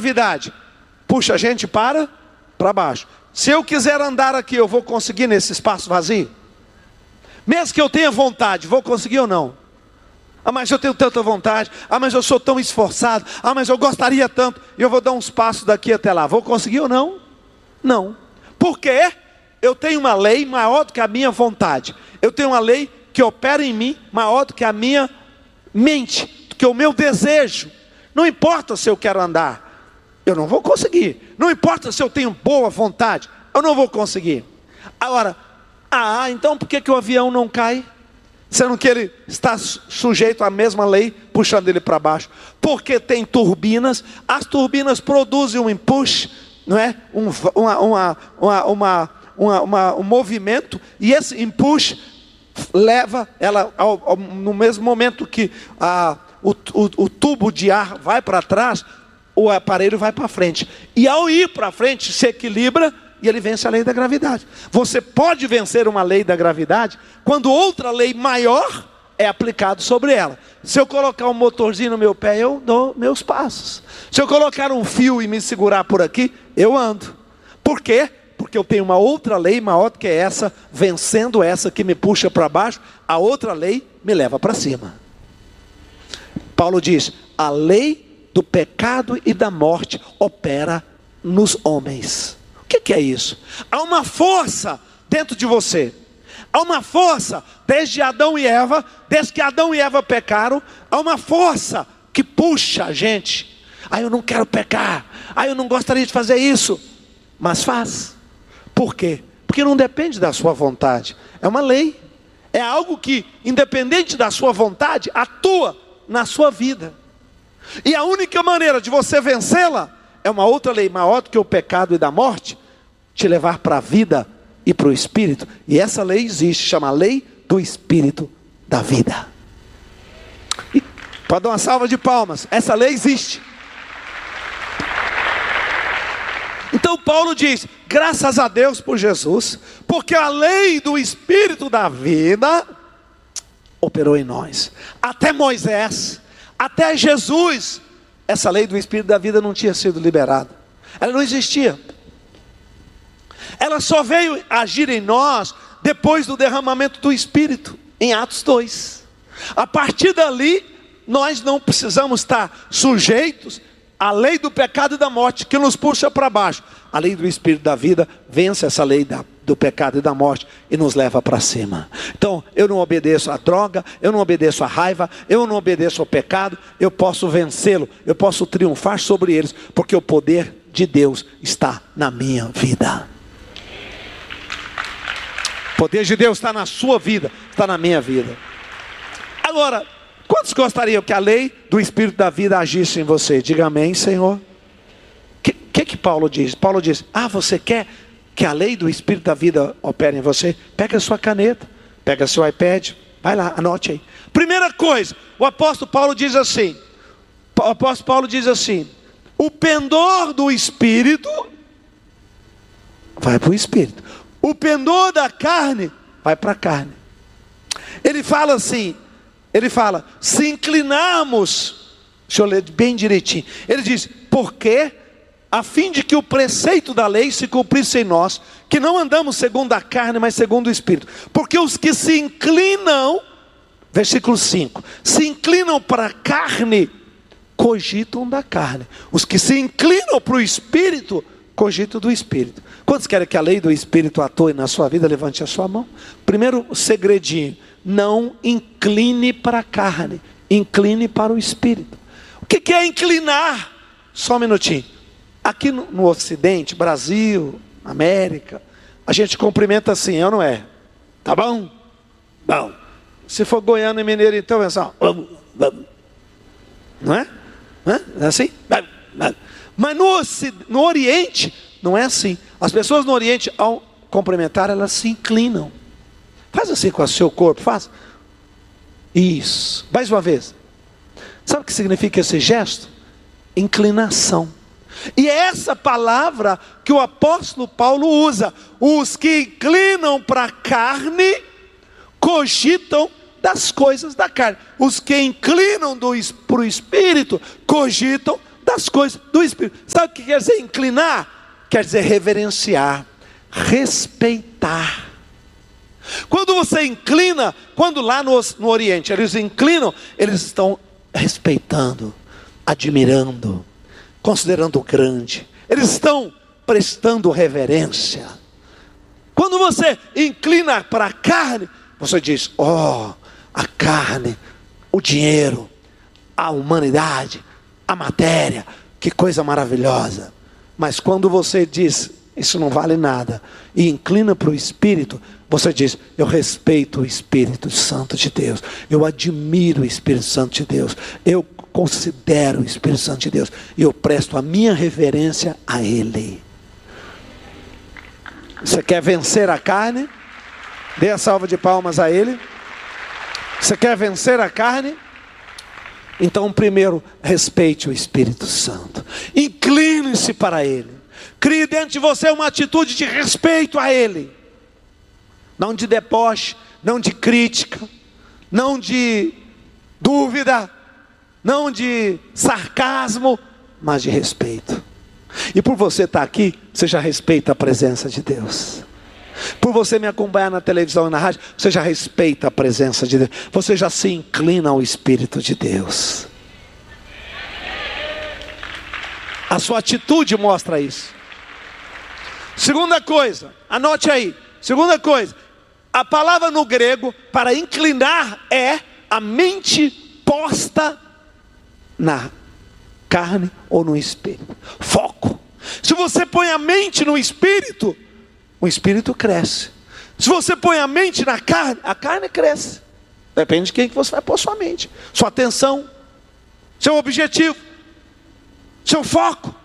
gravidade puxa a gente para baixo. Se eu quiser andar aqui, eu vou conseguir nesse espaço vazio? Mesmo que eu tenha vontade, vou conseguir ou não? Ah, mas eu tenho tanta vontade. Ah, mas eu sou tão esforçado. Ah, mas eu gostaria tanto. E eu vou dar uns passos daqui até lá. Vou conseguir ou não? Não. Por quê? Eu tenho uma lei maior do que a minha vontade. Eu tenho uma lei que opera em mim maior do que a minha mente, do que o meu desejo. Não importa se eu quero andar, eu não vou conseguir. Não importa se eu tenho boa vontade, eu não vou conseguir. Agora, então por que o avião não cai? Sendo que ele está sujeito à mesma lei, puxando ele para baixo. Porque tem turbinas, as turbinas produzem um empuxo, não é? Um movimento, e esse empuxo leva ela, no mesmo momento que o tubo de ar vai para trás, o aparelho vai para frente. E ao ir para frente, se equilibra, e ele vence a lei da gravidade. Você pode vencer uma lei da gravidade quando outra lei maior é aplicada sobre ela. Se eu colocar um motorzinho no meu pé, eu dou meus passos. Se eu colocar um fio e me segurar por aqui, eu ando. Por quê? Porque eu tenho uma outra lei maior do que essa, vencendo essa que me puxa para baixo, a outra lei me leva para cima. Paulo diz: a lei do pecado e da morte opera nos homens. O que é isso? Há uma força dentro de você. Há uma força, desde Adão e Eva, desde que Adão e Eva pecaram, há uma força que puxa a gente. Eu não quero pecar. Eu não gostaria de fazer isso. Mas faz. Por quê? Porque não depende da sua vontade. É uma lei. É algo que, independente da sua vontade, atua na sua vida. E a única maneira de você vencê-la é uma outra lei maior do que o pecado e da morte, te levar para a vida e para o Espírito. E essa lei existe, chama lei do Espírito da vida. E pode dar uma salva de palmas, essa lei existe. Então Paulo diz: graças a Deus por Jesus, porque a lei do Espírito da vida operou em nós. Até Moisés, até Jesus, essa lei do Espírito da vida não tinha sido liberada. Ela não existia. Ela só veio agir em nós depois do derramamento do Espírito, em Atos 2. A partir dali, nós não precisamos estar sujeitos à lei do pecado e da morte, que nos puxa para baixo. A lei do Espírito da vida vence essa lei do pecado e da morte e nos leva para cima. Então, eu não obedeço à droga, eu não obedeço à raiva, eu não obedeço ao pecado, eu posso vencê-lo, eu posso triunfar sobre eles, porque o poder de Deus está na minha vida. O poder de Deus está na sua vida, está na minha vida. Agora, quantos gostariam que a lei do Espírito da vida agisse em você? Diga amém, Senhor. O que Paulo diz? Paulo diz: você quer que a lei do Espírito da vida opere em você? Pega a sua caneta, pega seu iPad, vai lá, anote aí. Primeira coisa, o apóstolo Paulo diz assim, o pendor do Espírito vai para o Espírito, o pendor da carne vai para a carne. Ele fala assim, se inclinarmos, deixa eu ler bem direitinho, ele diz: porque a fim de que o preceito da lei se cumprisse em nós, que não andamos segundo a carne, mas segundo o Espírito. Porque os que se inclinam, versículo 5, se inclinam para a carne, cogitam da carne. Os que se inclinam para o Espírito, cogitam do Espírito. Quantos querem que a lei do Espírito atue na sua vida? Levante a sua mão. Primeiro segredinho: não incline para a carne, incline para o Espírito. O que é inclinar? Só um minutinho. Aqui no Ocidente, Brasil, América, a gente cumprimenta assim, é ou não é? Tá bom? Bom. Se for goiano e mineiro, então é assim, não é? É assim? Mas no Oriente, não é assim. As pessoas no Oriente, ao cumprimentar, elas se inclinam. Faz assim com o seu corpo, faz. Isso. Mais uma vez. Sabe o que significa esse gesto? Inclinação. E é essa palavra que o apóstolo Paulo usa. Os que inclinam para a carne, cogitam das coisas da carne. Os que inclinam para o Espírito, cogitam das coisas do Espírito. Sabe o que quer dizer inclinar? Quer dizer reverenciar, respeitar. Quando você inclina, quando lá no Oriente eles inclinam, eles estão respeitando, admirando, considerando grande. Eles estão prestando reverência. Quando você inclina para a carne, você diz: oh, a carne, o dinheiro, a humanidade, a matéria, que coisa maravilhosa. Mas quando você diz: isso não vale nada, e inclina para o Espírito, você diz: eu respeito o Espírito Santo de Deus, eu admiro o Espírito Santo de Deus, eu considero o Espírito Santo de Deus, e eu presto a minha reverência a Ele. Você quer vencer a carne? Dê a salva de palmas a Ele. Você quer vencer a carne? Então primeiro, respeite o Espírito Santo, incline-se para Ele, crie dentro de você uma atitude de respeito a Ele, não de deboche, não de crítica, não de dúvida, não de sarcasmo, mas de respeito. E por você estar aqui, você já respeita a presença de Deus. Por você me acompanhar na televisão e na rádio, você já respeita a presença de Deus. Você já se inclina ao Espírito de Deus. A sua atitude mostra isso. Segunda coisa, anote aí. Segunda coisa, a palavra no grego para inclinar é a mente posta na carne ou no espírito. Foco. Se você põe a mente no espírito, o espírito cresce. Se você põe a mente na carne, a carne cresce. Depende de quem que você vai pôr sua mente, sua atenção, seu objetivo, seu foco.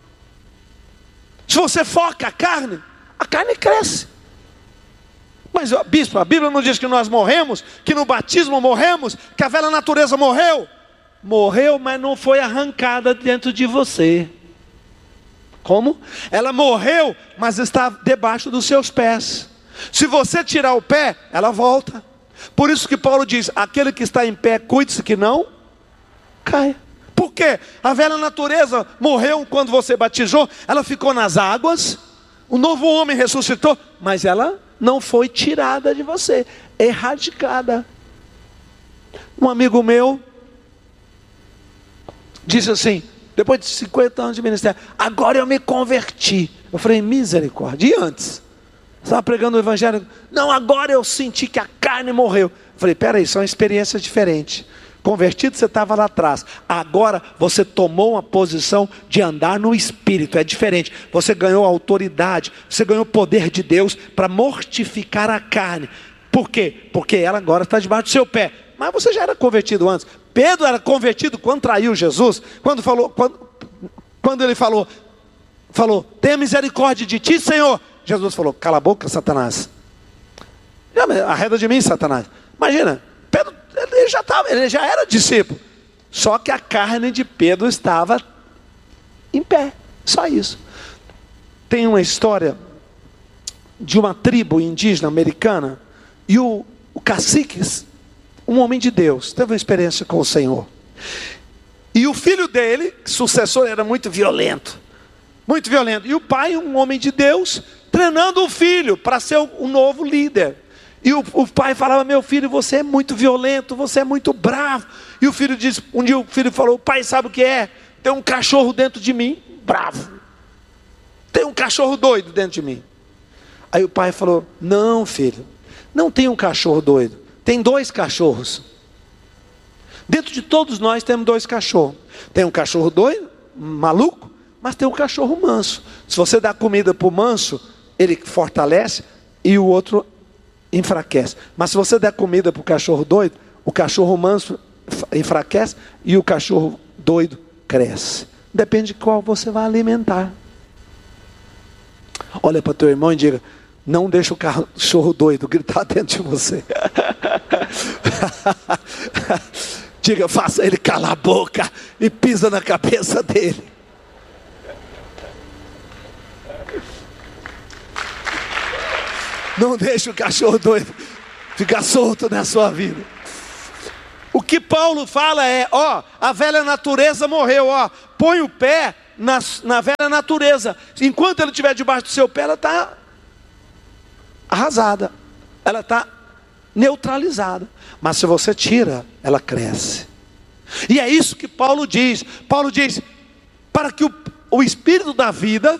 Se você foca a carne cresce. Mas bispo, a Bíblia não diz que nós morremos, que no batismo morremos, que a velha natureza morreu. Morreu, mas não foi arrancada dentro de você. Como? Ela morreu, mas está debaixo dos seus pés. Se você tirar o pé, ela volta. Por isso que Paulo diz: aquele que está em pé, cuide-se que não caia. Por quê? A velha natureza morreu quando você batizou, ela ficou nas águas, o novo homem ressuscitou, mas ela não foi tirada de você, erradicada. Um amigo meu disse assim, depois de 50 anos de ministério: agora eu me converti. Eu falei: misericórdia. E antes? Você estava pregando o evangelho? Não, agora eu senti que a carne morreu. Eu falei: peraí, são experiências diferentes. Convertido você estava lá atrás, agora você tomou uma posição de andar no Espírito, é diferente. Você ganhou autoridade, você ganhou o poder de Deus para mortificar a carne. Por quê? Porque ela agora está debaixo do seu pé. Mas você já era convertido antes. Pedro era convertido quando traiu Jesus, quando ele falou, tenha misericórdia de ti, Senhor. Jesus falou: cala a boca, Satanás, arreda de mim, Satanás. Imagina, Pedro, ele já era discípulo, só que a carne de Pedro estava em pé, só isso. Tem uma história de uma tribo indígena americana, e o cacique, um homem de Deus, teve uma experiência com o Senhor, e o filho dele, sucessor, era muito violento, e o pai, um homem de Deus, treinando o filho para ser o novo líder. E o pai falava: meu filho, você é muito violento, você é muito bravo. E o filho disse, um dia o filho falou: pai, sabe o que é? Tem um cachorro dentro de mim, bravo. Tem um cachorro doido dentro de mim. Aí o pai falou: não, filho, não tem um cachorro doido, tem dois cachorros. Dentro de todos nós temos dois cachorros. Tem um cachorro doido, maluco, mas tem um cachorro manso. Se você dá comida para o manso, ele fortalece, e o outro enfraquece. Mas se você der comida para o cachorro doido, o cachorro manso enfraquece e o cachorro doido cresce. Depende de qual você vai alimentar. Olha para o teu irmão e diga: não deixa o cachorro doido gritar dentro de você. Diga: faça ele calar a boca e pisa na cabeça dele. Não deixe o cachorro doido ficar solto na sua vida. que Paulo fala é, a velha natureza morreu, põe o pé na velha natureza. Enquanto ele estiver debaixo do seu pé, ela está arrasada, ela está neutralizada. Mas se você tira, ela cresce. E é isso que Paulo diz. Paulo diz, para que o Espírito da vida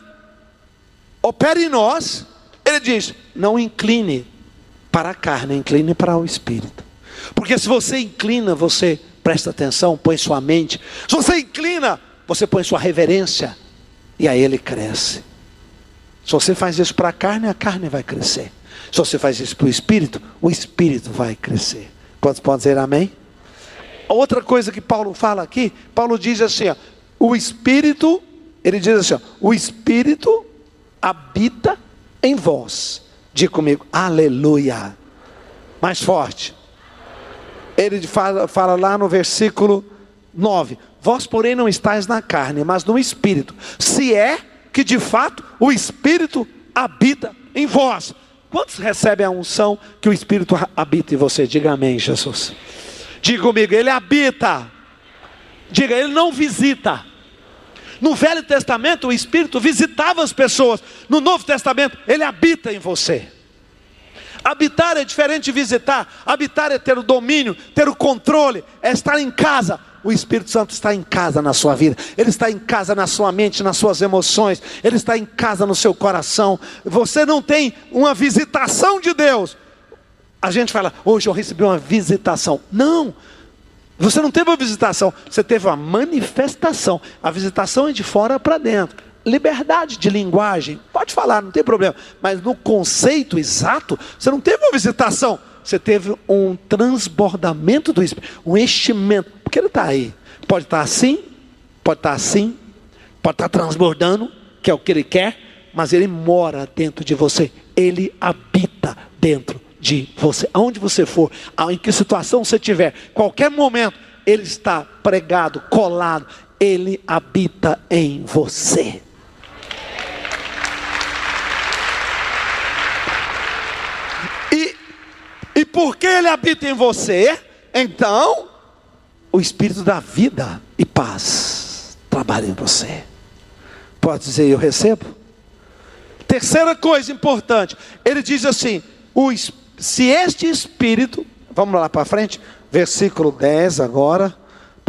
opere em nós, ele diz, não incline para a carne, incline para o Espírito. Porque se você inclina, você presta atenção, põe sua mente. Se você inclina, você põe sua reverência, e aí ele cresce. Se você faz isso para a carne vai crescer. Se você faz isso para o Espírito vai crescer. Quantos podem dizer amém? Outra coisa que Paulo fala aqui, Paulo diz assim, o Espírito, ele diz assim, o Espírito habita em vós. Diga comigo, aleluia. Mais forte. Ele fala lá no versículo 9, vós porém não estáis na carne, mas no Espírito, se é que de fato o Espírito habita em vós. Quantos recebem a unção que o Espírito habita em você? Diga amém, Jesus. Diga comigo, ele habita. Diga, ele não visita. No Velho Testamento o Espírito visitava as pessoas. No Novo Testamento ele habita em você. Habitar é diferente de visitar. Habitar é ter o domínio, ter o controle, é estar em casa. O Espírito Santo está em casa na sua vida. Ele está em casa na sua mente, nas suas emoções. Ele está em casa no seu coração. Você não tem uma visitação de Deus. A gente fala, hoje eu recebi uma visitação. Não, você não teve uma visitação, você teve uma manifestação. A visitação é de fora para dentro. Liberdade de linguagem, pode falar, não tem problema. Mas no conceito exato, você não teve uma visitação. Você teve um transbordamento do Espírito, um enchimento. Porque ele está aí. Pode estar assim, pode estar assim, pode estar transbordando, que é o que ele quer. Mas ele mora dentro de você. Ele habita dentro de você. Aonde você for, em que situação você estiver, qualquer momento, ele está pregado, colado. Ele habita em você. E porque ele habita em você, então o Espírito da vida e paz trabalha em você. Pode dizer, eu recebo? Terceira coisa importante, ele diz assim, se este Espírito, vamos lá para frente, versículo 10 agora,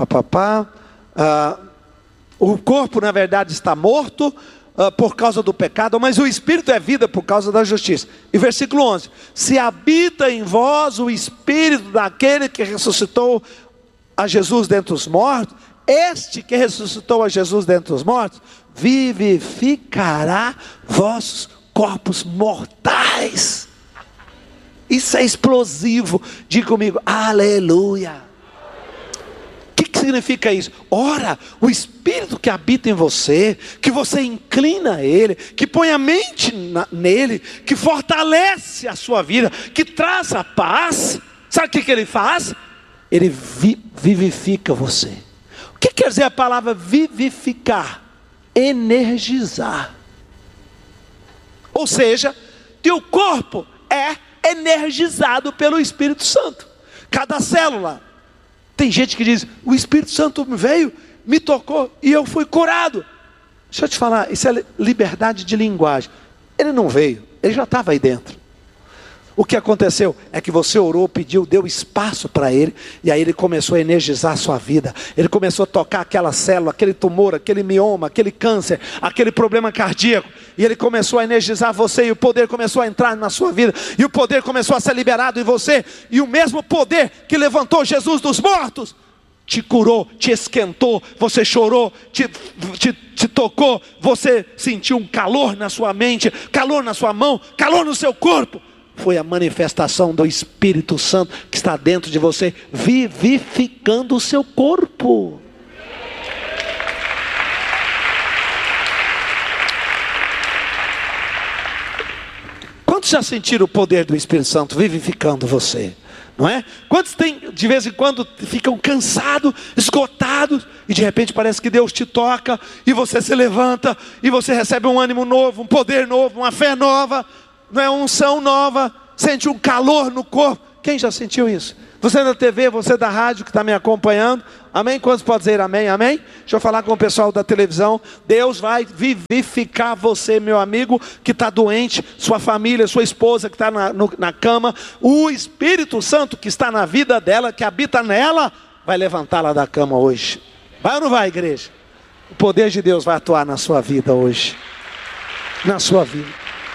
o corpo na verdade está morto por causa do pecado, mas o Espírito é vida por causa da justiça. E versículo 11, se habita em vós o Espírito daquele que ressuscitou a Jesus dentre os mortos, este que ressuscitou a Jesus dentre os mortos, vivificará vossos corpos mortais. Isso é explosivo. Diga comigo, aleluia. O que significa isso? Ora, o Espírito que habita em você, que você inclina a Ele, que põe a mente nele, que fortalece a sua vida, que traz a paz, sabe o que Ele faz? Ele vivifica você. O que quer dizer a palavra vivificar? Energizar. Ou seja, teu corpo é energizado pelo Espírito Santo. Cada célula. Tem gente que diz, o Espírito Santo veio, me tocou e eu fui curado. Deixa eu te falar, isso é liberdade de linguagem. Ele não veio, ele já estava aí dentro. O que aconteceu é que você orou, pediu, deu espaço para ele, e aí ele começou a energizar a sua vida. Ele começou a tocar aquela célula, aquele tumor, aquele mioma, aquele câncer, aquele problema cardíaco, e ele começou a energizar você, e o poder começou a entrar na sua vida, e o poder começou a ser liberado em você, e o mesmo poder que levantou Jesus dos mortos, te curou, te esquentou, você chorou, te tocou, você sentiu um calor na sua mente, calor na sua mão, calor no seu corpo. Foi a manifestação do Espírito Santo que está dentro de você, vivificando o seu corpo. Quantos já sentiram o poder do Espírito Santo vivificando você? Não é? Quantos tem, de vez em quando ficam cansados, esgotados, e de repente parece que Deus te toca, e você se levanta, e você recebe um ânimo novo, um poder novo, uma fé nova, não é, uma unção nova, sente um calor no corpo. Quem já sentiu isso? Você da TV, você da rádio que está me acompanhando, amém? Quantos podem dizer amém, amém? Deixa eu falar com o pessoal da televisão. Deus vai vivificar você, meu amigo, que está doente, sua família, sua esposa que está na cama. O Espírito Santo que está na vida dela, que habita nela, vai levantá-la da cama hoje. Vai ou não vai, igreja? O poder de Deus vai atuar na sua vida hoje. Na sua vida.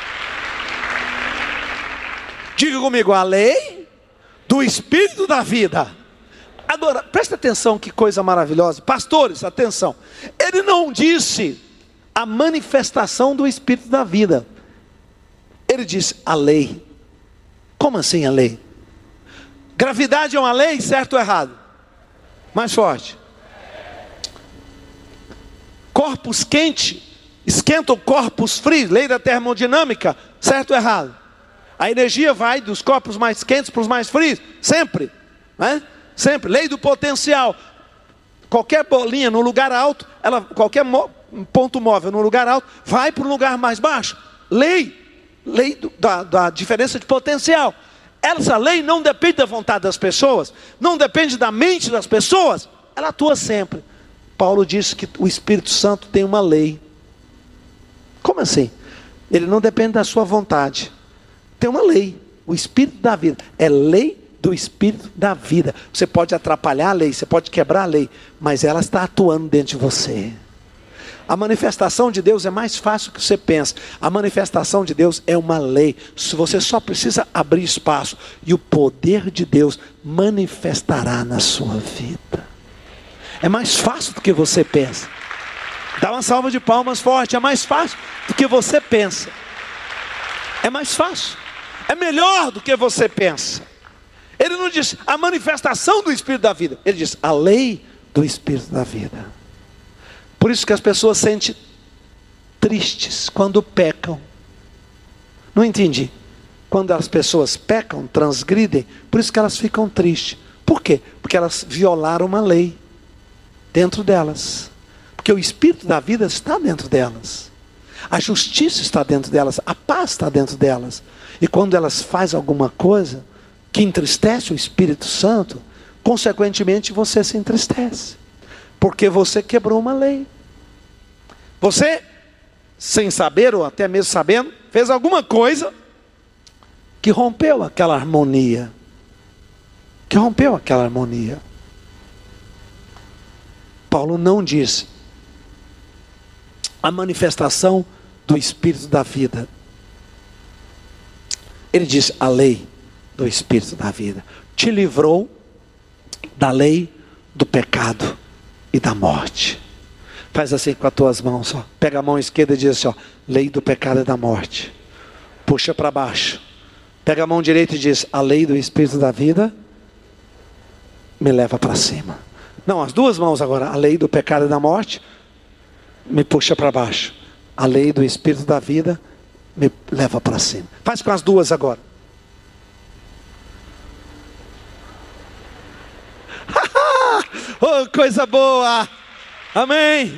Diga comigo, a lei do Espírito da vida. Agora, presta atenção, que coisa maravilhosa. Pastores, atenção. Ele não disse a manifestação do Espírito da vida. Ele disse a lei. Como assim a lei? Gravidade é uma lei, certo ou errado? Mais forte. Corpos quentes esquentam corpos frios, lei da termodinâmica, certo ou errado? A energia vai dos corpos mais quentes para os mais frios, sempre, né? Sempre, lei do potencial. Qualquer bolinha no lugar alto, qualquer ponto móvel no lugar alto, vai para um lugar mais baixo. Lei da diferença de potencial. Essa lei não depende da vontade das pessoas, não depende da mente das pessoas, ela atua sempre. Paulo disse que o Espírito Santo tem uma lei. Como assim? Ele não depende da sua vontade. Tem uma lei, o Espírito da vida. É lei do Espírito da vida. Você pode atrapalhar a lei, você pode quebrar a lei, mas ela está atuando dentro de você. A manifestação de Deus é mais fácil do que você pensa. A manifestação de Deus é uma lei. Você só precisa abrir espaço e o poder de Deus manifestará na sua vida. É mais fácil do que você pensa. Dá uma salva de palmas forte. É mais fácil do que você pensa. É mais fácil. É melhor do que você pensa. Ele não diz a manifestação do Espírito da vida. Ele diz a lei do Espírito da vida. Por isso que as pessoas se sentem tristes quando pecam. Não entendi. Quando as pessoas pecam, transgridem, por isso que elas ficam tristes. Por quê? Porque elas violaram uma lei dentro delas. Porque o Espírito da vida está dentro delas. A justiça está dentro delas. A paz está dentro delas. E quando elas fazem alguma coisa que entristece o Espírito Santo, consequentemente você se entristece. Porque você quebrou uma lei. Você, sem saber, ou até mesmo sabendo, fez alguma coisa que rompeu aquela harmonia. Que rompeu aquela harmonia. Paulo não disse a manifestação do Espírito da vida. Ele disse a lei do Espírito da vida. Te livrou da lei do pecado e da morte. Faz assim com as tuas mãos, ó. Pega a mão esquerda e diz assim, ó, lei do pecado e da morte. Puxa para baixo. Pega a mão direita e diz, a lei do Espírito da vida me leva para cima. Não, as duas mãos agora, a lei do pecado e da morte me puxa para baixo. A lei do Espírito da vida me leva para cima. Faz com as duas agora. Oh, coisa boa! Amém!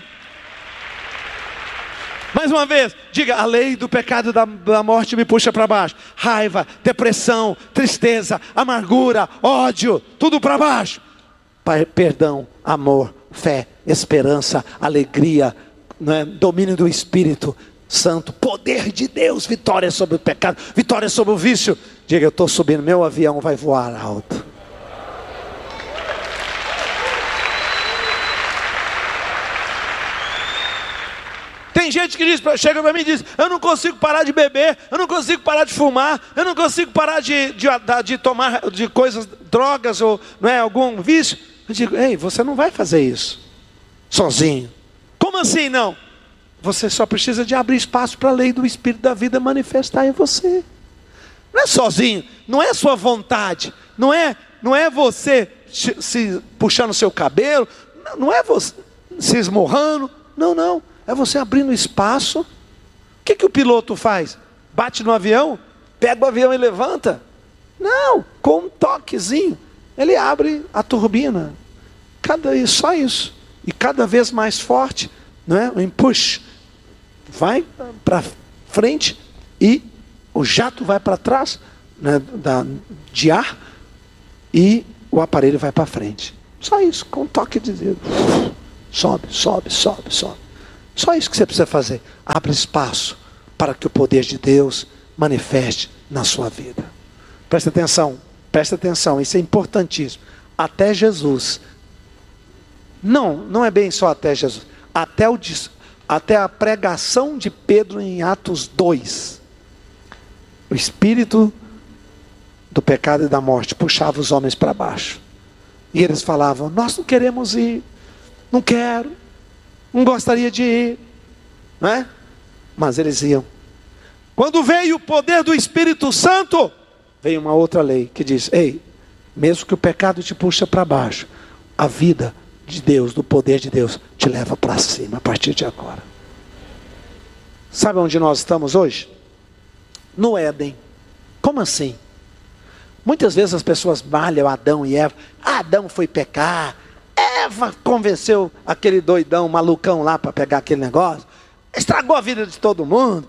Mais uma vez, diga, a lei do pecado e da morte me puxa para baixo. Raiva, depressão, tristeza, amargura, ódio, tudo para baixo. Perdão, amor, fé, esperança, alegria, né? Domínio do Espírito Santo, poder de Deus, vitória sobre o pecado, vitória sobre o vício. Diga, eu estou subindo, meu avião vai voar alto. Tem gente que chega para mim e diz, eu não consigo parar de beber, eu não consigo parar de fumar, eu não consigo parar de tomar de coisas, drogas ou não é, algum vício. Eu digo, ei, você não vai fazer isso sozinho. Como assim não? Você só precisa de abrir espaço para a lei do Espírito da vida manifestar em você. Não é sozinho, não é sua vontade, não é você se puxando o seu cabelo, não é você se esmurrando, não. É você abrindo espaço. O que o piloto faz? Bate no avião? Pega o avião e levanta? Não, com um toquezinho. Ele abre a turbina. Só isso. E cada vez mais forte. Não é? O empuxo. Vai para frente e o jato vai para trás, né, de ar. e o aparelho vai para frente. Só isso, com um toque de dedo. Sobe, sobe, sobe, sobe. Só isso que você precisa fazer. Abre espaço para que o poder de Deus manifeste na sua vida. Presta atenção, isso é importantíssimo. Até Jesus. Não é bem só até Jesus. Até a pregação de Pedro em Atos 2. O espírito do pecado e da morte puxava os homens para baixo. E eles falavam: nós não queremos ir, não quero, não gostaria de ir, não é? Mas eles iam. Quando veio o poder do Espírito Santo, veio uma outra lei que diz: ei, mesmo que o pecado te puxa para baixo, a vida de Deus, do poder de Deus, te leva para cima a partir de agora. Sabe onde nós estamos hoje? No Éden. Como assim? Muitas vezes as pessoas malham Adão e Eva. Adão foi pecar, Eva convenceu aquele doidão, malucão lá para pegar aquele negócio, estragou a vida de todo mundo.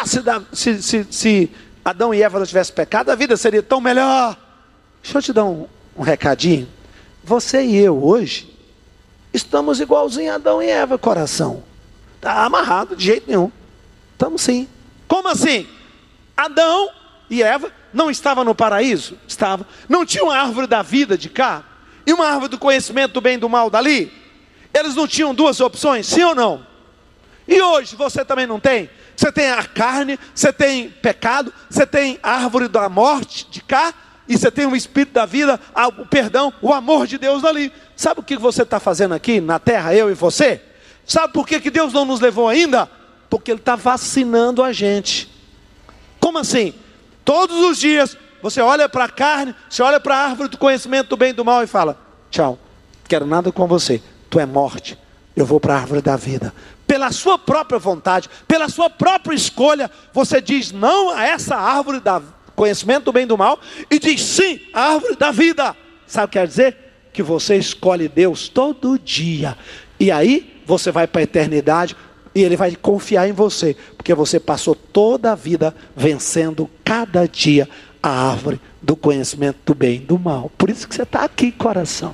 Se Adão e Eva não tivessem pecado, a vida seria tão melhor. Deixa eu te dar um recadinho. Você e eu hoje estamos igualzinho a Adão e Eva, coração. Está amarrado de jeito nenhum. Estamos sim. Como assim? Adão e Eva não estavam no paraíso? Estavam. Não tinha uma árvore da vida de cá? E uma árvore do conhecimento do bem e do mal dali? Eles não tinham duas opções, sim ou não? E hoje você também não tem? Você tem a carne, você tem pecado, você tem a árvore da morte de cá, e você tem o espírito da vida, o perdão, o amor de Deus ali. Sabe o que você está fazendo aqui na terra, eu e você? Sabe por que Deus não nos levou ainda? Porque Ele está vacinando a gente. Como assim? Todos os dias você olha para a carne, você olha para a árvore do conhecimento do bem e do mal e fala: tchau, quero nada com você, tu é morte, eu vou para a árvore da vida. Pela sua própria vontade, pela sua própria escolha, você diz não a essa árvore da conhecimento do bem e do mal, e diz sim à árvore da vida. Sabe o que quer dizer? Que você escolhe Deus todo dia, e aí você vai para a eternidade, e Ele vai confiar em você, porque você passou toda a vida vencendo cada dia a árvore do conhecimento do bem e do mal. Por isso que você está aqui, coração.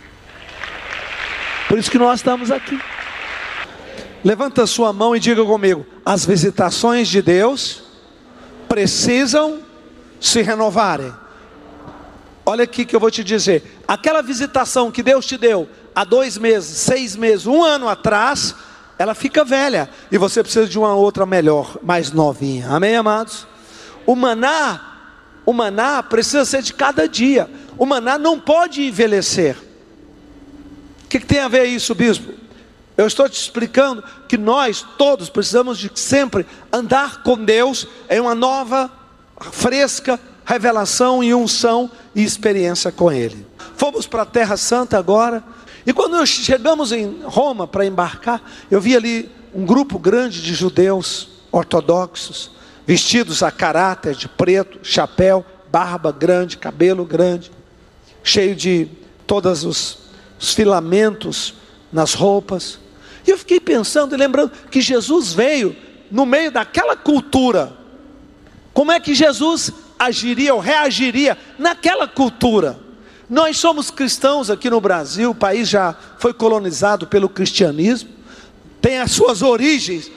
Por isso que nós estamos aqui. Levanta a sua mão e diga comigo: as visitações de Deus precisam se renovarem. Olha aqui que eu vou te dizer. Aquela visitação que Deus te deu há 2 meses, 6 meses, 1 ano atrás, ela fica velha, e você precisa de uma outra melhor, mais novinha. Amém, amados? O maná precisa ser de cada dia. O maná não pode envelhecer. O que tem a ver isso, bispo? Eu estou te explicando que nós todos precisamos de sempre andar com Deus em uma nova, fresca revelação e unção e experiência com Ele. Fomos para a Terra Santa agora, e quando nós chegamos em Roma para embarcar, eu vi ali um grupo grande de judeus ortodoxos, vestidos a caráter, de preto, chapéu, barba grande, cabelo grande, cheio de todos os filamentos nas roupas. E eu fiquei pensando e lembrando que Jesus veio no meio daquela cultura. Como é que Jesus agiria ou reagiria naquela cultura? Nós somos cristãos aqui no Brasil, o país já foi colonizado pelo cristianismo, tem as suas origens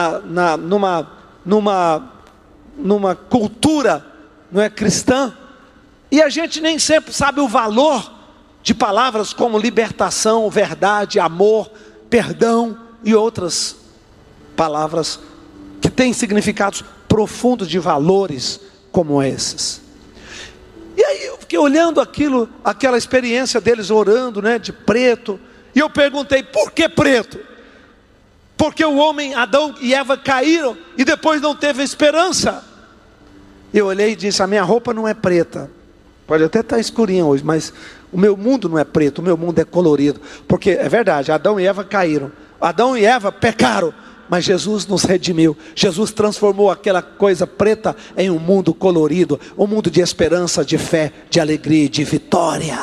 numa cultura, não é, cristã, e a gente nem sempre sabe o valor de palavras como libertação, verdade, amor, perdão e outras palavras que têm significados profundos de valores como esses. E aí eu fiquei olhando aquela experiência deles orando, né, de preto, e eu perguntei: por que preto? Porque o homem, Adão e Eva caíram e depois não teve esperança. Eu olhei e disse: a minha roupa não é preta, pode até estar escurinha hoje, mas o meu mundo não é preto, o meu mundo é colorido. Porque é verdade, Adão e Eva caíram, Adão e Eva pecaram, mas Jesus nos redimiu. Jesus transformou aquela coisa preta em um mundo colorido, um mundo de esperança, de fé, de alegria e de vitória.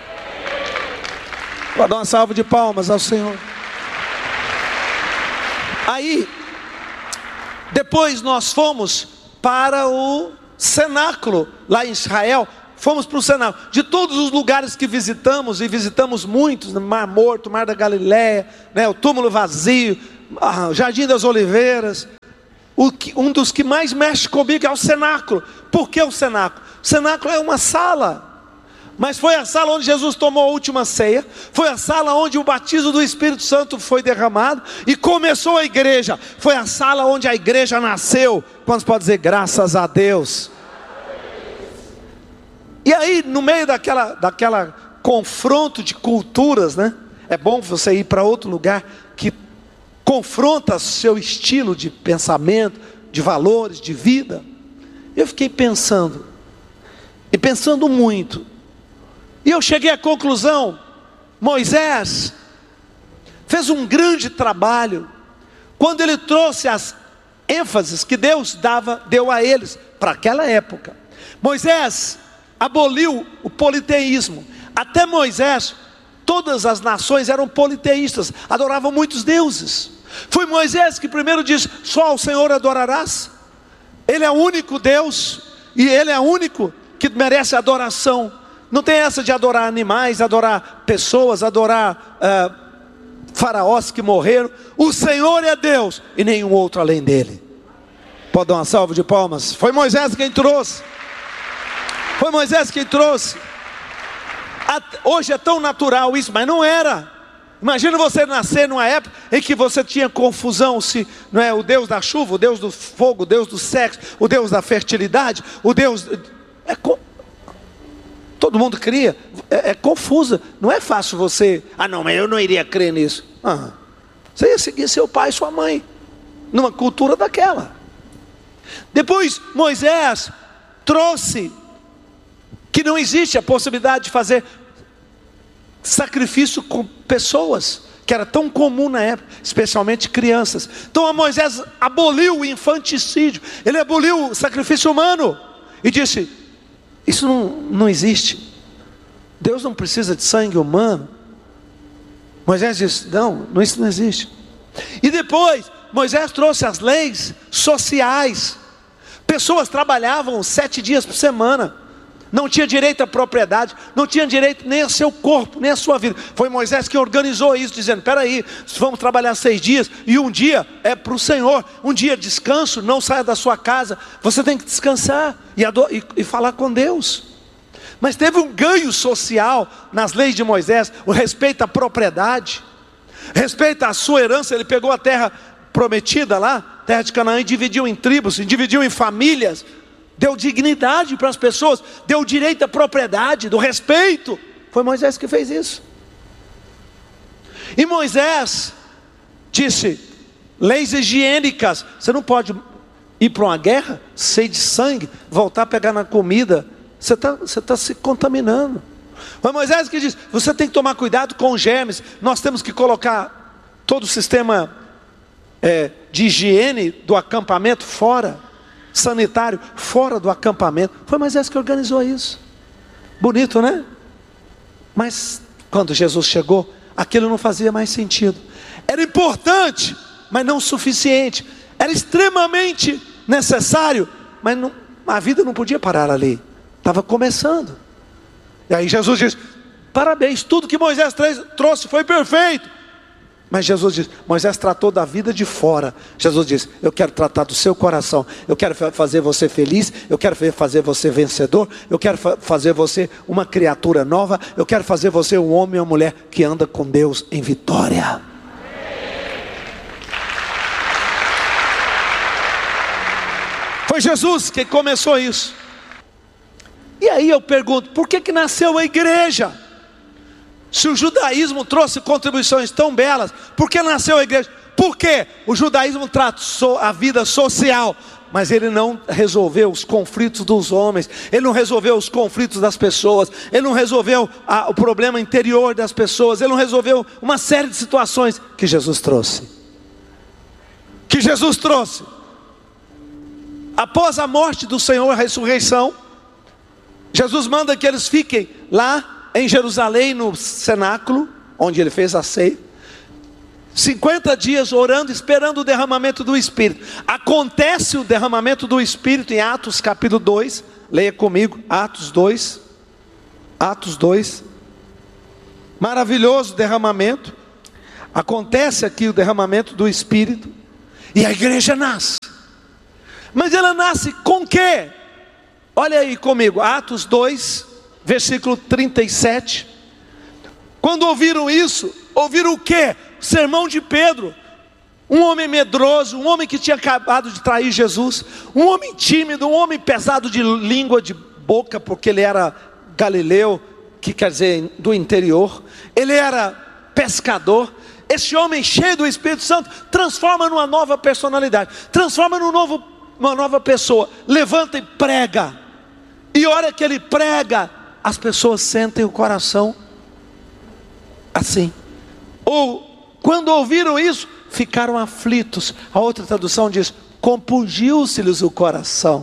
Vou dar uma salva de palmas ao Senhor. Aí, depois nós fomos para o cenáculo lá em Israel. fomos para o cenáculo. De todos os lugares que visitamos, e visitamos muitos, Mar Morto, Mar da Galileia, né, o túmulo vazio, o Jardim das Oliveiras, um dos que mais mexe comigo é o cenáculo. Por que o cenáculo? O cenáculo é uma sala, mas foi a sala onde Jesus tomou a última ceia, foi a sala onde o batismo do Espírito Santo foi derramado, e começou a igreja, foi a sala onde a igreja nasceu. Quantos podem dizer graças a Deus? E aí, no meio daquela confronto de culturas, né? É bom você ir para outro lugar que confronta seu estilo de pensamento, de valores, de vida. Eu fiquei pensando, e pensando muito, e eu cheguei à conclusão: Moisés fez um grande trabalho, quando ele trouxe as ênfases que Deus deu a eles, para aquela época. Moisés aboliu o politeísmo. Até Moisés, todas as nações eram politeístas, adoravam muitos deuses. Foi Moisés que primeiro disse: só ao Senhor adorarás. Ele é o único Deus, e Ele é o único que merece adoração. Não tem essa de adorar animais, adorar pessoas, adorar faraós que morreram. O Senhor é Deus, e nenhum outro além dele. Pode dar uma salva de palmas. Foi Moisés quem trouxe. Foi Moisés quem trouxe. Hoje é tão natural isso, mas não era. Imagina você nascer numa época em que você tinha confusão, se não é o Deus da chuva, o Deus do fogo, o Deus do sexo, o Deus da fertilidade, o Deus... Todo mundo cria, é confusa. Não é fácil você, não, mas eu não iria crer nisso. Você ia seguir seu pai e sua mãe, numa cultura daquela. Depois Moisés trouxe que não existe a possibilidade de fazer sacrifício com pessoas, que era tão comum na época, especialmente crianças. Então Moisés aboliu o infanticídio, ele aboliu o sacrifício humano, e disse: isso não existe, Deus não precisa de sangue humano. Moisés disse: isso não existe. E depois Moisés trouxe as leis sociais. Pessoas trabalhavam 7 dias por semana, não tinha direito à propriedade, não tinha direito nem ao seu corpo, nem à sua vida. Foi Moisés que organizou isso, dizendo: espera aí, vamos trabalhar 6 dias, e um dia é para o Senhor, um dia de descanso, não saia da sua casa, você tem que descansar e falar com Deus. Mas teve um ganho social nas leis de Moisés, o respeito à propriedade, respeito à sua herança. Ele pegou a terra prometida lá, terra de Canaã, e dividiu em tribos, e dividiu em famílias, deu dignidade para as pessoas, deu direito à propriedade, do respeito. Foi Moisés que fez isso. E Moisés disse: leis higiênicas. Você não pode ir para uma guerra, cheio de sangue, voltar a pegar na comida. Você está se contaminando. Foi Moisés que disse: você tem que tomar cuidado com os germes. Nós temos que colocar todo o sistema de higiene do acampamento fora, sanitário fora do acampamento. Foi Moisés que organizou isso. Bonito, né? Mas quando Jesus chegou, aquilo não fazia mais sentido. Era importante, mas não suficiente. Era extremamente necessário, mas a vida não podia parar ali. Estava começando. E aí Jesus diz: parabéns, tudo que Moisés trouxe foi perfeito. Mas Jesus diz: Moisés tratou da vida de fora. Jesus diz: eu quero tratar do seu coração. Eu quero fazer você feliz. Eu quero fazer você vencedor. Eu quero fazer você uma criatura nova. Eu quero fazer você um homem ou uma mulher que anda com Deus em vitória. Foi Jesus que começou isso. E aí eu pergunto: por que nasceu a igreja? Se o judaísmo trouxe contribuições tão belas, por que nasceu a igreja? Por quê? O judaísmo tratou a vida social, mas ele não resolveu os conflitos dos homens, ele não resolveu os conflitos das pessoas, ele não resolveu o problema interior das pessoas, ele não resolveu uma série de situações que Jesus trouxe. Após a morte do Senhor, a ressurreição, Jesus manda que eles fiquem lá em Jerusalém, no cenáculo, onde ele fez a ceia, 50 dias orando, esperando o derramamento do Espírito. Acontece o derramamento do Espírito em Atos capítulo 2, leia comigo, Atos 2. Atos 2. Maravilhoso derramamento. Acontece aqui o derramamento do Espírito. E a igreja nasce. Mas ela nasce com quê? Olha aí comigo, Atos 2, versículo 37. Quando ouviram isso, ouviram o quê? O sermão de Pedro. Um homem medroso, um homem que tinha acabado de trair Jesus, um homem tímido, um homem pesado de língua, de boca, porque ele era galileu, que quer dizer do interior, ele era pescador. Esse homem cheio do Espírito Santo transforma numa nova personalidade, transforma numa nova pessoa, levanta e prega. E a hora que ele prega, as pessoas sentem o coração assim. Ou quando ouviram isso, ficaram aflitos. A outra tradução diz: compungiu-se-lhes o coração.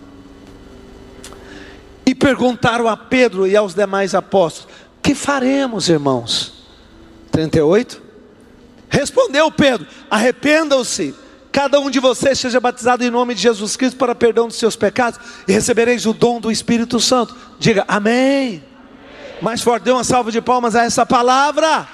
E perguntaram a Pedro e aos demais apóstolos: que faremos, irmãos? 38. Respondeu Pedro: arrependam-se, cada um de vocês seja batizado em nome de Jesus Cristo para perdão dos seus pecados, e recebereis o dom do Espírito Santo. Diga amém. Mais forte, dê uma salva de palmas a essa palavra.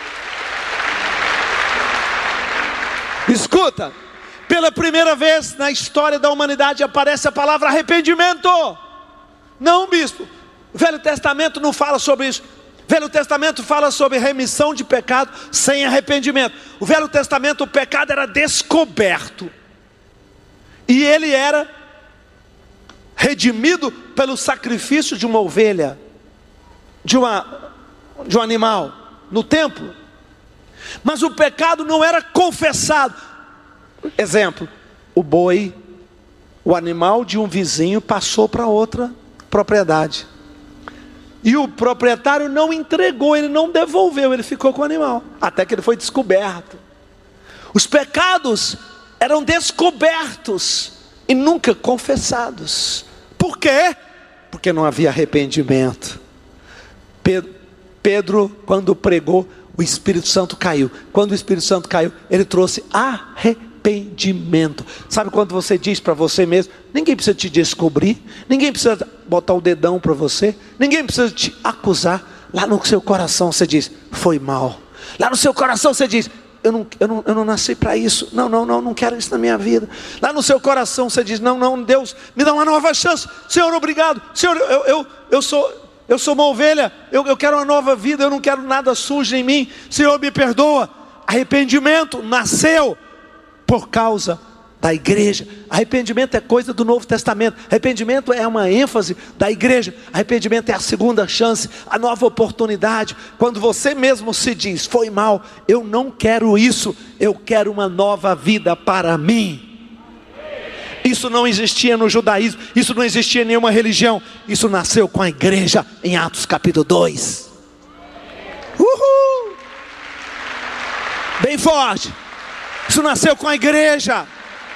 Escuta, pela primeira vez na história da humanidade aparece a palavra arrependimento. Não, bispo, o Velho Testamento não fala sobre isso. O Velho Testamento fala sobre remissão de pecado sem arrependimento. O Velho Testamento, o pecado era descoberto, e ele era redimido pelo sacrifício de uma ovelha, de um animal, no templo. Mas o pecado não era confessado. Exemplo, o boi, o animal de um vizinho passou para outra propriedade, e o proprietário não entregou, ele não devolveu, ele ficou com o animal, até que ele foi descoberto. Os pecados eram descobertos e nunca confessados. Por quê? Porque não havia arrependimento. Pedro, quando pregou, o Espírito Santo caiu. Quando o Espírito Santo caiu, ele trouxe arrependimento. Sabe quando você diz para você mesmo: ninguém precisa te descobrir, ninguém precisa botar o dedão para você, ninguém precisa te acusar. Lá no seu coração você diz: foi mal. Lá no seu coração você diz: eu não nasci para isso, não quero isso na minha vida. Lá no seu coração você diz: não, Deus, me dá uma nova chance. Senhor, obrigado. Senhor, eu sou uma ovelha, eu quero uma nova vida, eu não quero nada sujo em mim. Senhor, me perdoa. Arrependimento nasceu por causa da igreja. Arrependimento é coisa do Novo Testamento. Arrependimento é uma ênfase da igreja. Arrependimento é a segunda chance, a nova oportunidade. Quando você mesmo se diz: foi mal, eu não quero isso, eu quero uma nova vida para mim. Isso não existia no judaísmo, isso não existia em nenhuma religião. Isso nasceu com a igreja em Atos capítulo 2. Uhul! Bem forte. Isso nasceu com a igreja.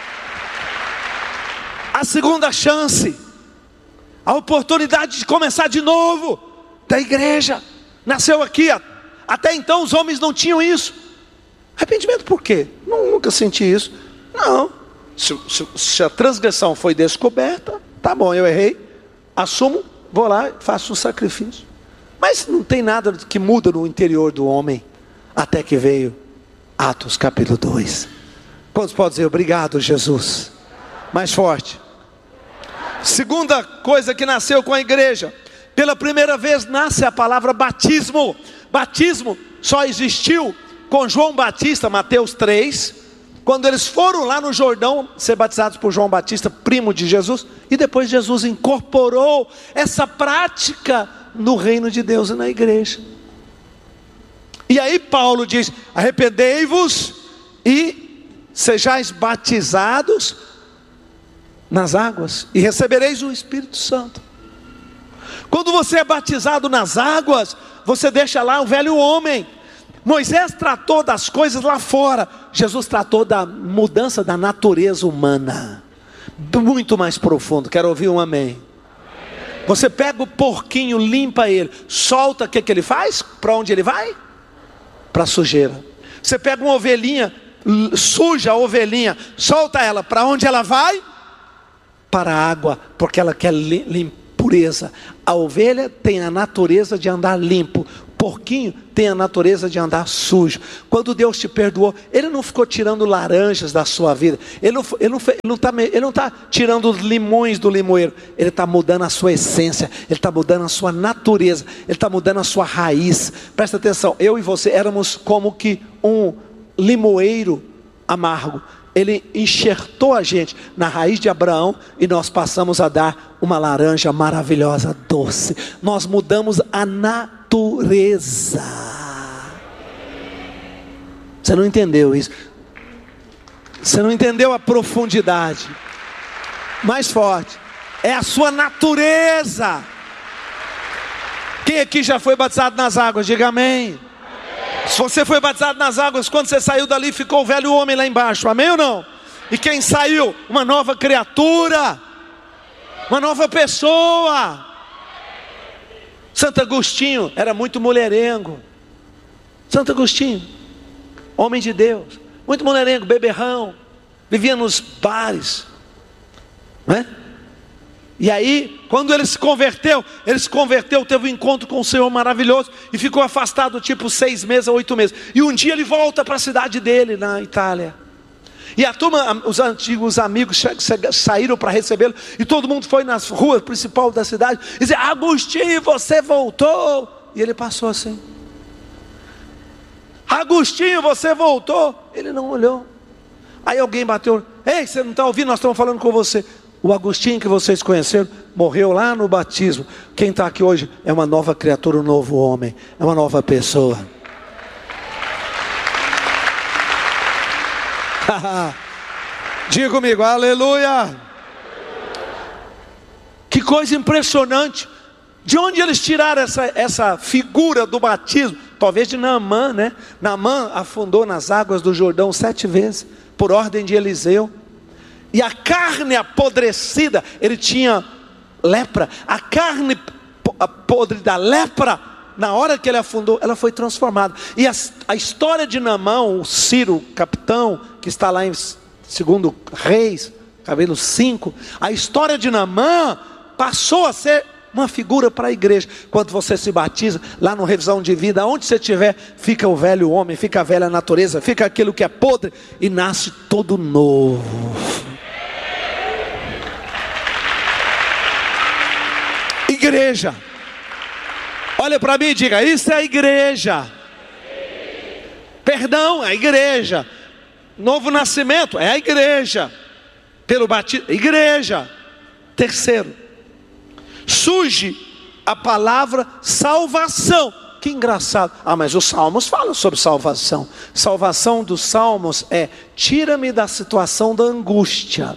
A segunda chance, a oportunidade de começar de novo, da igreja, nasceu aqui. Até então os homens não tinham isso. Arrependimento por quê? Nunca senti isso. Não. Se a transgressão foi descoberta, tá bom, eu errei, assumo, vou lá e faço um sacrifício. Mas não tem nada que muda no interior do homem, até que veio Atos capítulo 2. Quantos podem dizer obrigado, Jesus? Mais forte. Segunda coisa que nasceu com a igreja, pela primeira vez nasce a palavra batismo. Batismo só existiu com João Batista, Mateus 3, quando eles foram lá no Jordão ser batizados por João Batista, primo de Jesus, e depois Jesus incorporou essa prática no reino de Deus e na igreja. E aí Paulo diz: arrependei-vos e sejais batizados nas águas, e recebereis o Espírito Santo. Quando você é batizado nas águas, você deixa lá o velho homem. Moisés tratou das coisas lá fora, Jesus tratou da mudança da natureza humana, muito mais profundo. Quero ouvir um amém. Você pega o porquinho, limpa ele, solta, o que ele faz? Para onde ele vai? Para a sujeira. Você pega uma ovelhinha, suja a ovelhinha, solta ela, para onde ela vai? Para a água, porque ela quer limpeza. A ovelha tem a natureza de andar limpo. Porquinho tem a natureza de andar sujo. Quando Deus te perdoou, Ele não ficou tirando laranjas da sua vida. Ele não está tirando os limões do limoeiro. Ele está mudando a sua essência. Ele está mudando a sua natureza. Ele está mudando a sua raiz. Presta atenção, eu e você éramos como que um limoeiro amargo. Ele enxertou a gente na raiz de Abraão e nós passamos a dar uma laranja maravilhosa, doce. Nós mudamos a natureza. Você não entendeu isso? Você não entendeu a profundidade. Mais forte. É a sua natureza. Quem aqui já foi batizado nas águas? Diga amém. Se você foi batizado nas águas, quando você saiu dali, ficou o velho homem lá embaixo, amém ou não? E quem saiu? Uma nova criatura, uma nova pessoa. Santo Agostinho era muito mulherengo. Santo Agostinho, homem de Deus, muito mulherengo, beberrão, vivia nos bares, não é? E aí, quando ele se converteu, teve um encontro com o Senhor maravilhoso e ficou afastado tipo 6 meses a 8 meses. E um dia ele volta para a cidade dele, na Itália. E a turma, os antigos amigos saíram para recebê-lo. E todo mundo foi nas ruas principais da cidade e dizia: Agostinho, você voltou. E ele passou assim. Agostinho, você voltou. Ele não olhou. Aí alguém bateu: ei, você não está ouvindo? Nós estamos falando com você. O Agostinho que vocês conheceram morreu lá no batismo. Quem está aqui hoje é uma nova criatura, um novo homem, é uma nova pessoa. Diga comigo, aleluia. Que coisa impressionante. De onde eles tiraram essa figura do batismo? Talvez de Naamã, né? Naamã afundou nas águas do Jordão 7 vezes, por ordem de Eliseu. E a carne apodrecida, ele tinha lepra. A carne podre da lepra, na hora que ele afundou, ela foi transformada. E a história de Naamã, o Ciro, capitão, que está lá em 2 Reis, capítulo 5. A história de Naamã passou a ser uma figura para a igreja. Quando você se batiza, lá no Revisão de Vida, onde você estiver, fica o velho homem, fica a velha natureza, fica aquilo que é podre e nasce todo novo. Igreja, olha para mim e diga: isso é a igreja. Perdão, é a igreja. Novo nascimento, é a igreja. Pelo batismo, igreja. Terceiro, surge a palavra salvação. Que engraçado. Mas os salmos falam sobre salvação. Salvação dos salmos é: tira-me da situação da angústia,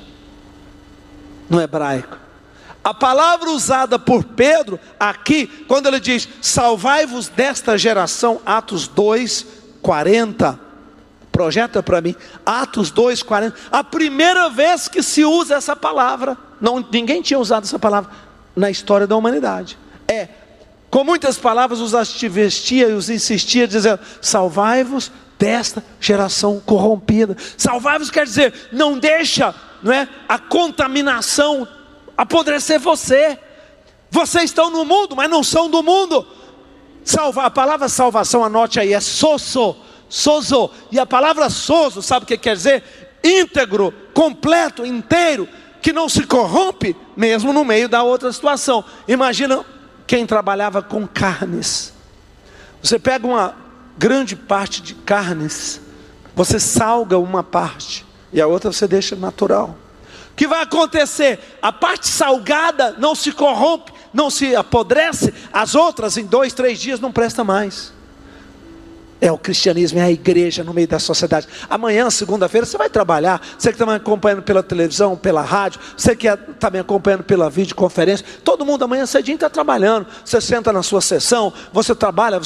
no hebraico. A palavra usada por Pedro aqui, quando ele diz: salvai-vos desta geração, Atos 2:40, projeta para mim, Atos 2:40, a primeira vez que se usa essa palavra. Ninguém tinha usado essa palavra na história da humanidade. Com muitas palavras os advertia e os insistia, dizendo: salvai-vos desta geração corrompida. Salvai-vos quer dizer, não deixa, não é, a contaminação apodrecer você. Vocês estão no mundo, mas não são do mundo. A palavra salvação, anote aí, é sozo. E a palavra sozo, sabe o que quer dizer? Íntegro, completo, inteiro, que não se corrompe, mesmo no meio da outra situação. Imagina quem trabalhava com carnes. Você pega uma grande parte de carnes, você salga uma parte e a outra você deixa natural. O que vai acontecer? A parte salgada não se corrompe, não se apodrece. As outras em 2, 3 dias não presta mais. É o cristianismo, é a igreja no meio da sociedade. Amanhã, segunda-feira, você vai trabalhar. Você que está me acompanhando pela televisão, pela rádio, você que está me acompanhando pela videoconferência, todo mundo amanhã cedinho está trabalhando. Você senta na sua sessão, você trabalha,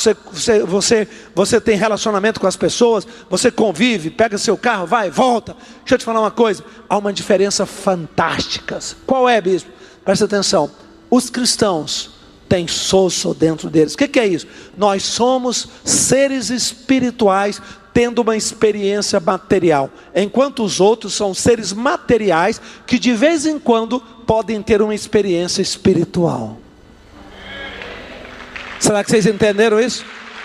você tem relacionamento com as pessoas, você convive, pega seu carro, vai e volta. Deixa eu te falar uma coisa, há uma diferença fantástica. Qual é, bispo? Presta atenção. Os cristãos tem sozo dentro deles. O que é isso? Nós somos seres espirituais tendo uma experiência material, enquanto os outros são seres materiais que de vez em quando podem ter uma experiência espiritual. Será que vocês entenderam isso?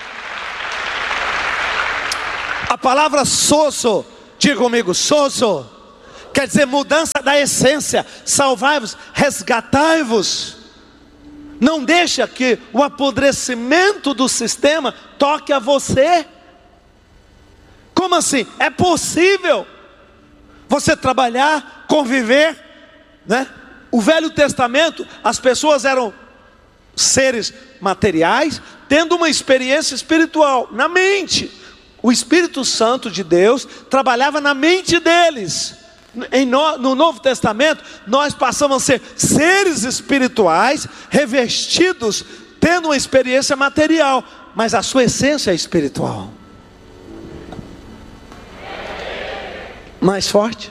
A palavra sozo, diga comigo, sozo, quer dizer mudança da essência. Salvai-vos, resgatai-vos. Não deixa que o apodrecimento do sistema toque a você. Como assim? É possível você trabalhar, conviver, né? O Velho Testamento, as pessoas eram seres materiais, tendo uma experiência espiritual na mente. O Espírito Santo de Deus trabalhava na mente deles. No Novo Testamento, nós passamos a ser seres espirituais, revestidos, tendo uma experiência material, mas a sua essência é espiritual. Mais forte?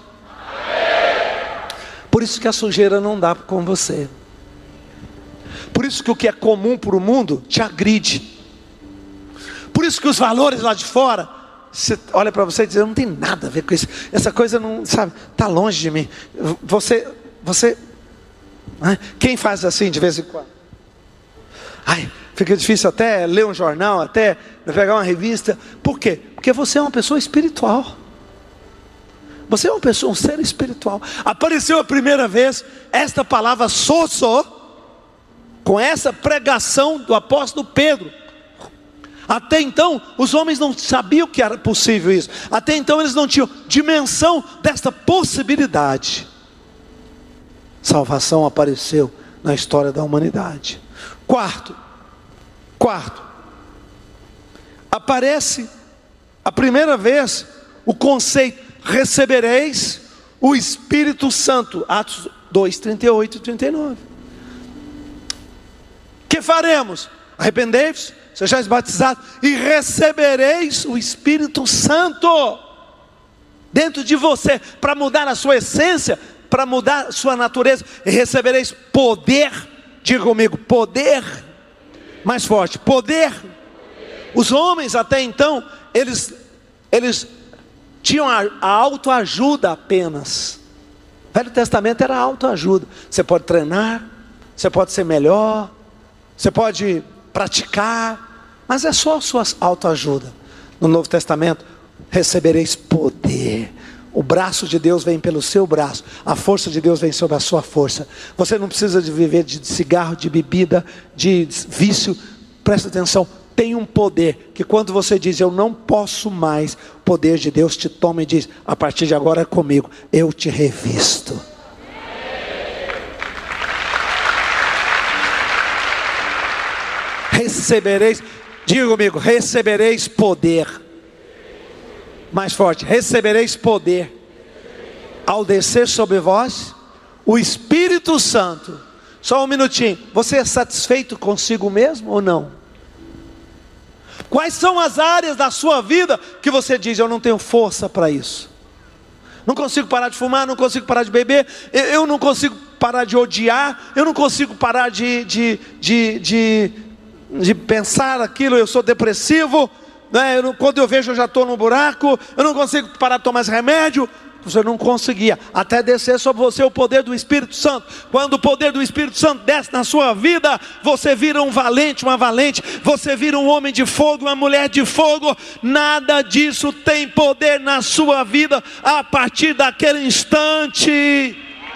Por isso que a sujeira não dá com você. Por isso que o que é comum para o mundo te agride. Por isso que os valores lá de fora, você olha para você e diz, não tem nada a ver com isso. Essa coisa não, sabe, está longe de mim. Você, quem faz assim de vez em quando? Fica difícil até ler um jornal, até pegar uma revista. Por quê? Porque você é uma pessoa espiritual. Você é uma pessoa, um ser espiritual. Apareceu a primeira vez esta palavra sozo, com essa pregação do apóstolo Pedro. Até então, os homens não sabiam que era possível isso. Até então, eles não tinham dimensão desta possibilidade. Salvação apareceu na história da humanidade. Quarto, aparece a primeira vez o conceito, recebereis o Espírito Santo. Atos 2, 38 e 39. Que faremos? Arrependei-vos, sejais batizados e recebereis o Espírito Santo dentro de você, para mudar a sua essência, para mudar a sua natureza. E recebereis poder. Diga comigo, poder. Mais forte, poder. Os homens até então, eles tinham a autoajuda apenas. O Velho Testamento era autoajuda. Você pode treinar, você pode ser melhor, você pode praticar, mas é só a sua autoajuda. No Novo Testamento, recebereis poder. O braço de Deus vem pelo seu braço, a força de Deus vem sobre a sua força. Você não precisa de viver de cigarro, de bebida, de vício. Presta atenção, tem um poder, que quando você diz, eu não posso mais, o poder de Deus te toma e diz, a partir de agora é comigo, eu te revisto. Recebereis, diga comigo, recebereis poder. Mais forte, recebereis poder. Ao descer sobre vós, o Espírito Santo. Só um minutinho, você é satisfeito consigo mesmo ou não? Quais são as áreas da sua vida que você diz, eu não tenho força para isso? Não consigo parar de fumar, não consigo parar de beber, eu não consigo parar de odiar, eu não consigo parar de pensar aquilo, eu sou depressivo, né? Quando eu vejo eu já estou no buraco, eu não consigo parar de tomar esse remédio. Você não conseguia, até descer sobre você o poder do Espírito Santo. Quando o poder do Espírito Santo desce na sua vida, você vira um valente, uma valente. Você vira um homem de fogo, uma mulher de fogo. Nada disso tem poder na sua vida a partir daquele instante.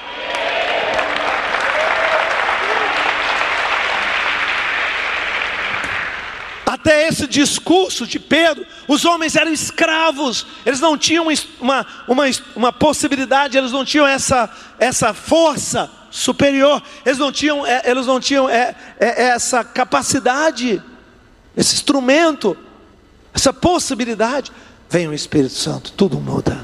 Até esse discurso de Pedro, os homens eram escravos, eles não tinham uma possibilidade, eles não tinham essa força superior, eles não tinham essa capacidade, esse instrumento, essa possibilidade. Vem o Espírito Santo, tudo muda.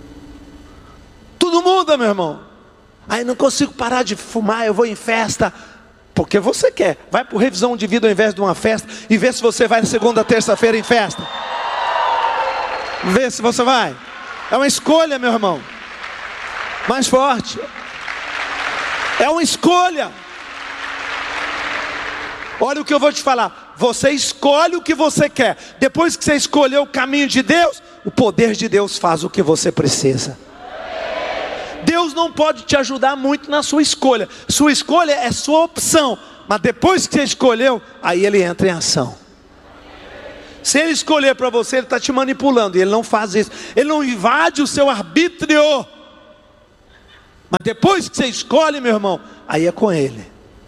Tudo muda, meu irmão. Aí não consigo parar de fumar, eu vou em festa. Porque você quer, vai para revisão de vida ao invés de uma festa, e vê se você vai na segunda, terça-feira em festa. Vê se você vai. É uma escolha, meu irmão. Mais forte. É uma escolha. Olha o que eu vou te falar. Você escolhe o que você quer. Depois que você escolheu o caminho de Deus, o poder de Deus faz o que você precisa. Deus não pode te ajudar muito na sua escolha. Sua escolha é sua opção. Mas depois que você escolheu, aí Ele entra em ação. Se Ele escolher para você, Ele está te manipulando. E Ele não faz isso. Ele não invade o seu arbítrio. Mas depois que você escolhe, meu irmão, aí é com Ele.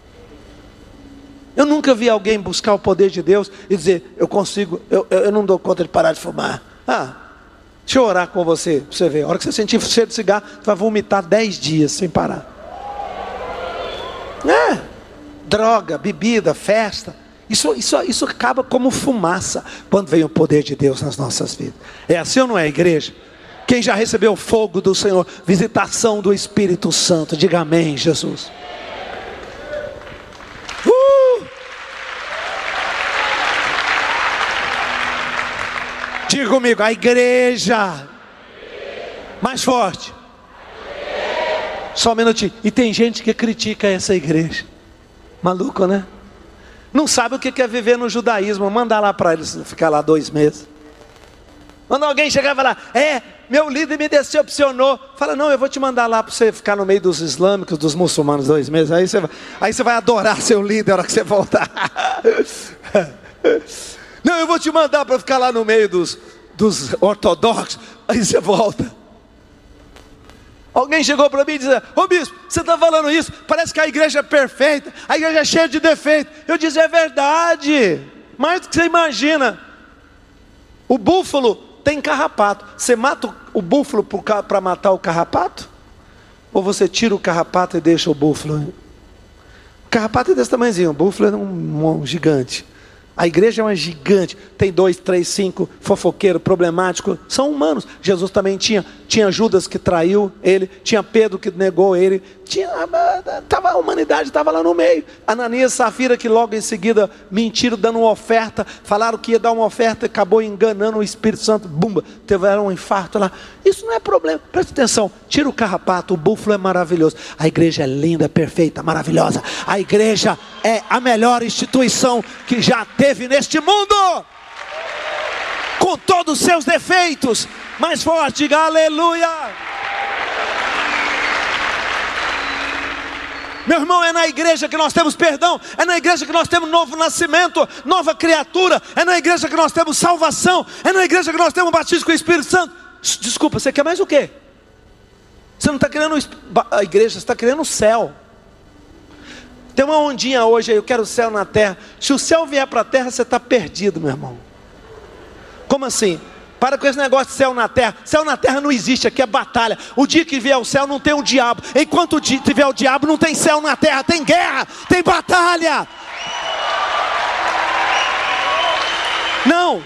Eu nunca vi alguém buscar o poder de Deus e dizer: eu consigo, eu não dou conta de parar de fumar. Deixa eu orar com você, para você ver. A hora que você sentir cheiro de cigarro, você vai vomitar 10 dias sem parar. Droga, bebida, festa. Isso acaba como fumaça quando vem o poder de Deus nas nossas vidas. É assim ou não é, igreja? Quem já recebeu o fogo do Senhor, visitação do Espírito Santo, diga amém, Jesus. Diga comigo, a igreja. Mais forte. Só um minutinho. E tem gente que critica essa igreja. Maluco, né? Não sabe o que é viver no judaísmo. Manda lá para eles ficar lá 2 meses. Quando alguém chegar e falar: meu líder me decepcionou. Fala: não, eu vou te mandar lá para você ficar no meio dos islâmicos, dos muçulmanos 2 meses. Aí você vai adorar seu líder na hora que você voltar. Não, eu vou te mandar para ficar lá no meio dos ortodoxos. Aí você volta. Alguém chegou para mim e disse: ô bispo, você está falando isso? Parece que a igreja é perfeita, a igreja é cheia de defeitos. Eu disse: é verdade, mais do que você imagina. O búfalo tem carrapato. Você mata o búfalo para matar o carrapato? Ou você tira o carrapato e deixa o búfalo? O carrapato é desse tamanhozinho, o búfalo é um gigante. A igreja é uma gigante, tem 2, 3, 5 fofoqueiro, problemático, são humanos. Jesus também tinha Judas que traiu ele, tinha Pedro que negou ele, a humanidade estava lá no meio. Ananias e Safira que logo em seguida mentiram dando uma oferta, falaram que ia dar uma oferta e acabou enganando o Espírito Santo, bumba, tiveram um infarto lá. Isso não é problema, presta atenção, tira o carrapato, o búfalo é maravilhoso. A igreja é linda, perfeita, maravilhosa. A igreja é a melhor instituição que já teve neste mundo, com todos os seus defeitos. Mais forte, diga aleluia. Meu irmão, é na igreja que nós temos perdão, é na igreja que nós temos novo nascimento, nova criatura, é na igreja que nós temos salvação, é na igreja que nós temos batismo com o Espírito Santo. Desculpa, você quer mais o quê? Você não está querendo a igreja, você está querendo o céu. Tem uma ondinha hoje aí: eu quero o céu na terra. Se o céu vier para a terra, você está perdido, meu irmão. Como assim? Para com esse negócio de céu na terra. Céu na terra não existe, aqui é batalha. O dia que vier o céu não tem o diabo. Enquanto tiver o diabo não tem céu na terra. Tem guerra, tem batalha. Não,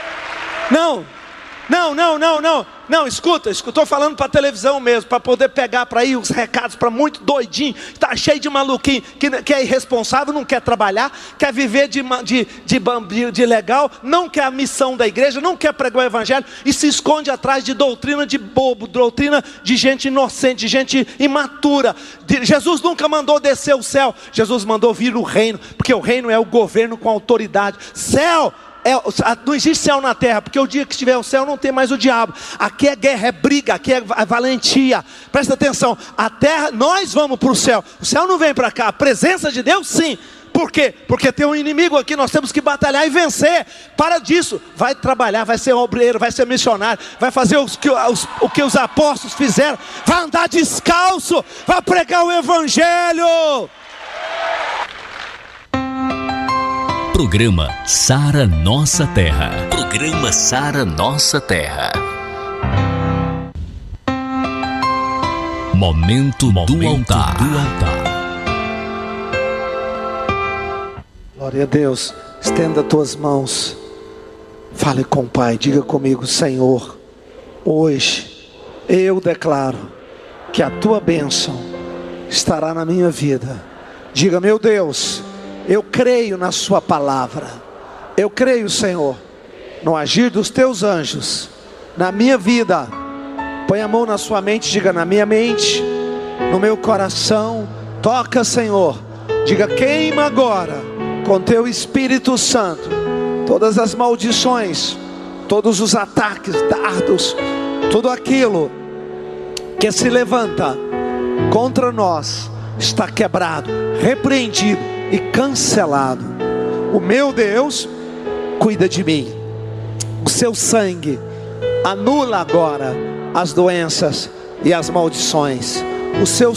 escuta, estou falando para a televisão mesmo, para poder pegar para ir os recados para muito doidinho, está cheio de maluquinho, que é irresponsável, não quer trabalhar, quer viver de legal, não quer a missão da igreja, não quer pregar o evangelho, e se esconde atrás de doutrina de bobo, doutrina de gente inocente, de gente imatura. Jesus nunca mandou descer o céu, Jesus mandou vir o reino, porque o reino é o governo com autoridade. Céu, não existe céu na terra, porque o dia que estiver o céu não tem mais o diabo. Aqui é guerra, é briga, aqui é valentia. Presta atenção, a terra, nós vamos para o céu não vem para cá. A presença de Deus sim. Por quê? Porque tem um inimigo aqui, nós temos que batalhar e vencer. Para disso, vai trabalhar, vai ser obreiro, vai ser missionário, vai fazer o que os apóstolos fizeram, vai andar descalço, vai pregar o evangelho. Programa Sara Nossa Terra. Programa Sara Nossa Terra. Momento do altar. Glória a Deus. Estenda tuas mãos. Fale com o Pai. Diga comigo: Senhor, hoje eu declaro que a tua bênção estará na minha vida. Diga: meu Deus, eu creio na sua palavra. Eu creio, Senhor, no agir dos teus anjos na minha vida. Põe a mão na sua mente, diga: na minha mente, no meu coração. Toca, Senhor. Diga: queima agora com teu Espírito Santo todas as maldições, todos os ataques, dardos, tudo aquilo que se levanta contra nós está quebrado, repreendido e cancelado. O meu Deus cuida de mim. O seu sangue anula agora as doenças e as maldições. O seu